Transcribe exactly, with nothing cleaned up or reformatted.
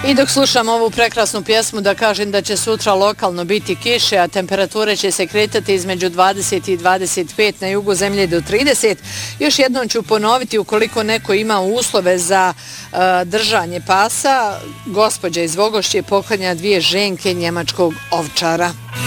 I dok slušam ovu prekrasnu pjesmu da kažem da će sutra lokalno biti kiše, a temperature će se kretati između dvadeset i dvadeset pet na jugu zemlje do trideset. Još jednom ću ponoviti, ukoliko neko ima uslove za uh, držanje pasa, gospođa iz Vogošće poklanja dvije ženke njemačkog ovčara.